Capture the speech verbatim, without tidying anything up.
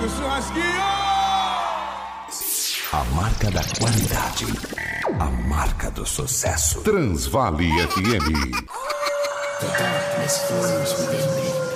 amigo churrasquinho! A marca da qualidade. A marca do sucesso. Transvale F M. The darkness flows within me.